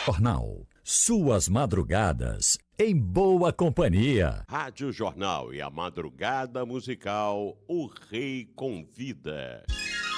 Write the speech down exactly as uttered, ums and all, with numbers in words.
Jornal. Suas madrugadas em boa companhia. Rádio Jornal e a madrugada musical O Rei Convida.